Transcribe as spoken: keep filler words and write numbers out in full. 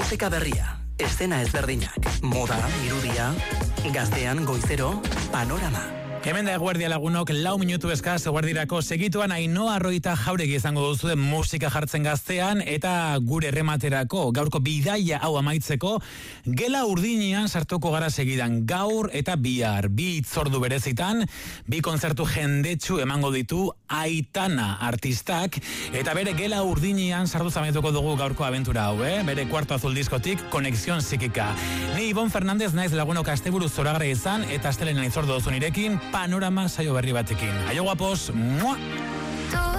Musika berria, eszena ezberdinak, moda, irudia, gaztean goizero, panorama. Hemen da Eguerdia lagunok, lau minutu eskaz Eguerdirako segituan Ainhoa Arroita Jauregi izango duzu musika jartzen gaztean eta gure errematerako gaurko bidaia hau amaitzeko gela urdinean sartuko gara segidan gaur eta bihar, bi itzordu berezitan, bi kontzertu jendetsu emango ditu Aitana artistak eta bere gela urdinean sartu zametuko dugu gaurko abentura hau, eh? Bere kuarto azul diskotik, Konexión Psikika. Ni Ibon Fernandez naiz lagunok asteburu zoragarra izan eta astelenen itzordu duzu nirekin, panorama saio berri batekin. Aio guapos, mua!